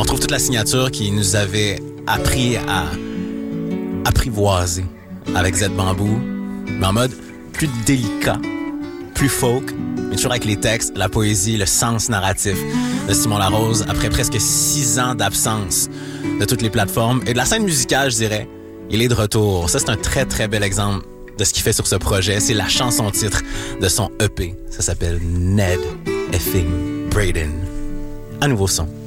retrouve toute la signature qui nous avait appris à apprivoiser avec Z Bamboo, mais en mode plus délicat, plus folk, mais toujours avec les textes, la poésie, le sens narratif de Simon Larose après presque 6 ans d'absence de toutes les plateformes et de la scène musicale, je dirais. Il est de retour. Ça, c'est un très, très bel exemple de ce qu'il fait sur ce projet. C'est la chanson-titre de son EP. Ça s'appelle Ned Effing Braden. Un nouveau son.